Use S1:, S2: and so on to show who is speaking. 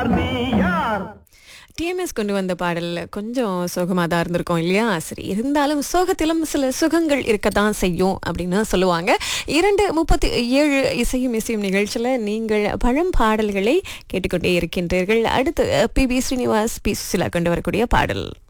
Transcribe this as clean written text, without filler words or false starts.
S1: TMS கொண்டு வந்த பாடல்ல கொஞ்சம் சோகமாக தான் இருந்திருக்கும் இல்லையா? சரி, இருந்தாலும் சோகத்திலும் சில சுகங்கள் இருக்கத்தான் செய்யும் அப்படின்னு சொல்லுவாங்க. 2:37 இசையும் இசையும் நிகழ்ச்சியில் நீங்கள் பழம் பாடல்களை கேட்டுக்கொண்டே இருக்கின்றீர்கள். அடுத்து B B Srinivas, B Susheela கொண்டு வரக்கூடிய பாடல்.